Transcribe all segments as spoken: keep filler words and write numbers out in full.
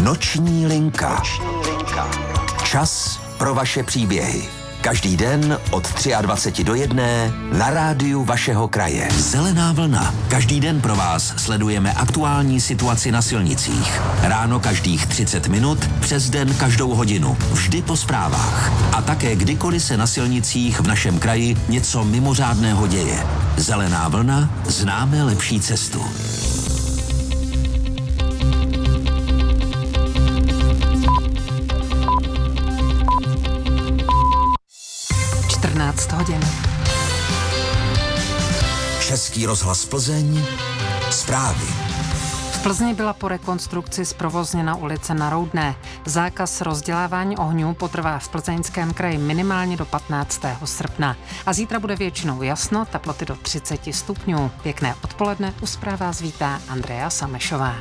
Noční linka. Noční linka. Čas pro vaše příběhy. Každý den od dvacet tři do jedné na rádiu vašeho kraje. Zelená vlna. Každý den pro vás sledujeme aktuální situaci na silnicích. Ráno každých třicet minut, přes den každou hodinu. Vždy po zprávách. A také kdykoliv se na silnicích v našem kraji něco mimořádného děje. Zelená vlna, známe lepší cestu. čtrnáct hodin. Český rozhlas Plzeň, zprávy. V Plzni byla po rekonstrukci zprovozněna ulice na Roudné. Zákaz rozdělávání ohňů potrvá v Plzeňském kraji minimálně do patnáctého srpna. A zítra bude většinou jasno, teploty do třicet stupňů. Pěkné odpoledne, u zpráv vás vítá Andrea Samešová.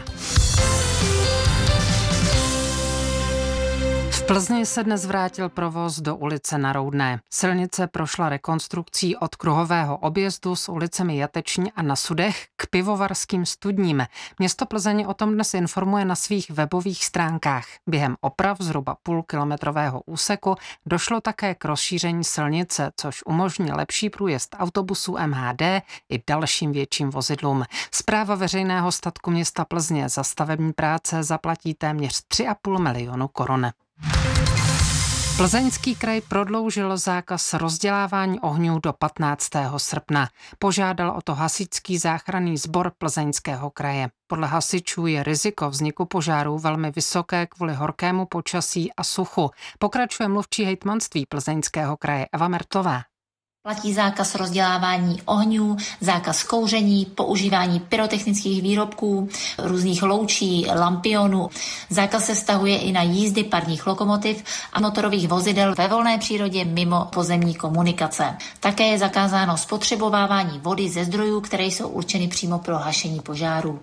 V Plzni se dnes vrátil provoz do ulice na Roudné. Silnice prošla rekonstrukcí od kruhového objezdu s ulicemi Jateční a na Sudech k pivovarským studním. Město Plzeň o tom dnes informuje na svých webových stránkách. Během oprav zhruba půlkilometrového úseku došlo také k rozšíření silnice, což umožní lepší průjezd autobusů M H D i dalším větším vozidlům. Správa veřejného statku města Plzně za stavební práce zaplatí téměř tři a půl milionu korun. Plzeňský kraj prodloužil zákaz rozdělávání ohňů do patnáctého srpna. Požádal o to hasičský záchranný sbor Plzeňského kraje. Podle hasičů je riziko vzniku požárů velmi vysoké kvůli horkému počasí a suchu. Pokračuje mluvčí hejtmanství Plzeňského kraje Eva Mertová. Platí zákaz rozdělávání ohňů, zákaz kouření, používání pyrotechnických výrobků, různých loučí, lampionů. Zákaz se vztahuje i na jízdy parních lokomotiv a motorových vozidel ve volné přírodě mimo pozemní komunikace. Také je zakázáno spotřebovávání vody ze zdrojů, které jsou určeny přímo pro hašení požárů.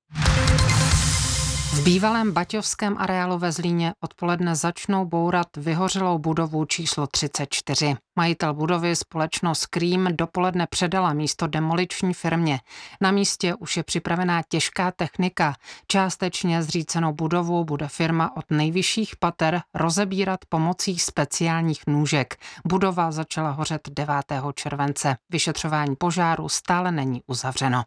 V bývalém baťovském areálu ve Zlíně odpoledne začnou bourat vyhořelou budovu číslo třicet čtyři. Majitel budovy, společnost Cream, dopoledne předala místo demoliční firmě. Na místě už je připravená těžká technika. Částečně zřícenou budovu bude firma od nejvyšších pater rozebírat pomocí speciálních nůžek. Budova začala hořet devátého července. Vyšetřování požáru stále není uzavřeno.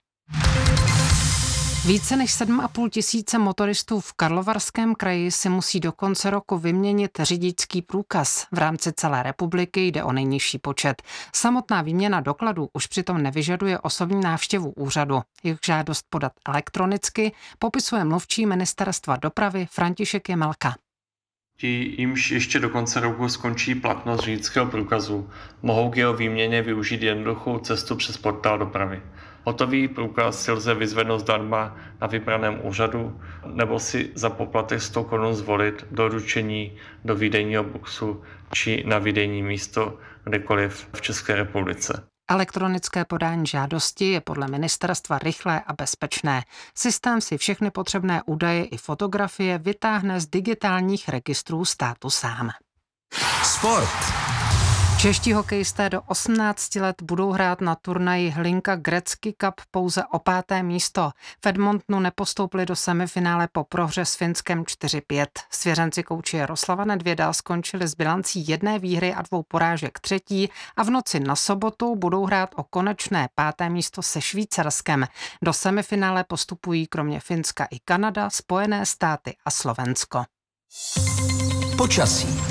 Více než sedm a půl tisíce motoristů v Karlovarském kraji si musí do konce roku vyměnit řidičský průkaz. V rámci celé republiky jde o nejnižší počet. Samotná výměna dokladů už přitom nevyžaduje osobní návštěvu úřadu. Jejich žádost podat elektronicky popisuje mluvčí ministerstva dopravy František Jemelka. Ti, jimž ještě do konce roku skončí platnost řidičského průkazu, mohou k jeho výměně využít jednoduchou cestu přes portál dopravy. Hotový průkaz si lze vyzvednout zdarma na vybraném úřadu nebo si za poplatek sto korun zvolit doručení do výdejního boxu či na výdejní místo kdekoliv v České republice. Elektronické podání žádosti je podle ministerstva rychlé a bezpečné. Systém si všechny potřebné údaje i fotografie vytáhne z digitálních registrů státu sám. Sport. Čeští hokejisté do osmnácti let budou hrát na turnaji Hlinka Gretzky Cup pouze o páté místo. V Edmontonu nepostoupili do semifinále po prohře s Finskem čtyři pět. Svěřenci kouče Jaroslava Nedvěda skončili s bilancí jedné výhry a dvou porážek třetí a v noci na sobotu budou hrát o konečné páté místo se Švýcarskem. Do semifinále postupují kromě Finska i Kanada, Spojené státy a Slovensko. Počasí.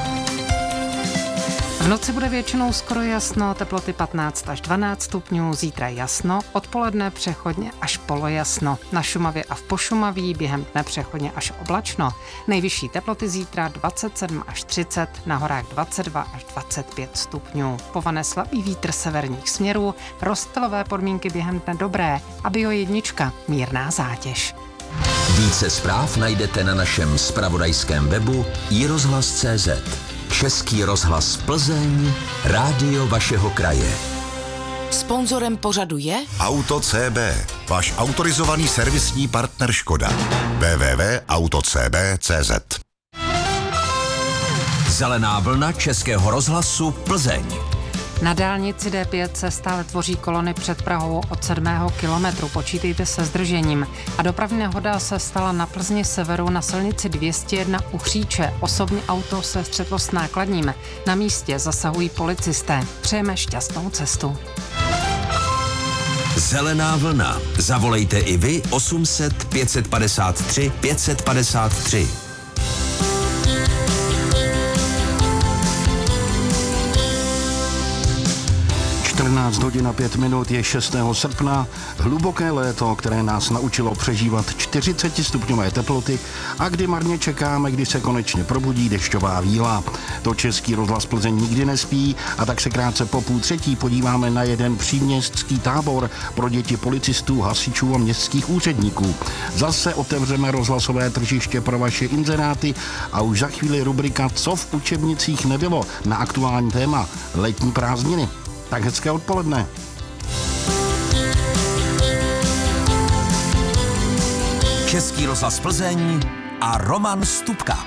V noci bude většinou skoro jasno, teploty patnáct až dvanáct stupňů, zítra jasno, odpoledne přechodně až polojasno. Na Šumavě a v Pošumaví během dne přechodně až oblačno. Nejvyšší teploty zítra dvacet sedm až třicet, na horách dvacet dva až dvacet pět stupňů. Povane slabý vítr severních směrů, rozptylové podmínky během dne dobré a bio jednička, mírná zátěž. Více zpráv najdete na našem zpravodajském webu i rozhlas tečka cé zet. Český rozhlas Plzeň, rádio vašeho kraje. Sponzorem pořadu je Auto C B, váš autorizovaný servisní partner Škoda. w w w tečka auto c b tečka cé zet. Zelená vlna Českého rozhlasu Plzeň. Na dálnici D pět se stále tvoří kolony před Prahou od sedmého kilometru. Počítejte se zdržením. A dopravní nehoda se stala na Plzni severu na silnici dvě stě jedna u Chříče. Osobní auto se střetlo s nákladním. Na místě zasahují policisté. Přejeme šťastnou cestu. Zelená vlna. Zavolejte i vy osm set pět padesát tři pět padesát tři. čtrnáct hodin a pět minut je šestého srpna, hluboké léto, které nás naučilo přežívat čtyřicetistupňové teploty a kdy marně čekáme, kdy se konečně probudí dešťová víla. To Český rozhlas Plzeň nikdy nespí a tak se krátce po půl třetí podíváme na jeden příměstský tábor pro děti policistů, hasičů a městských úředníků. Zase otevřeme rozhlasové tržiště pro vaše inzeráty a už za chvíli rubrika Co v učebnicích nebylo na aktuální téma letní prázdniny. Tak hezké odpoledne. Český rozhlas Plzeň a Roman Stupka.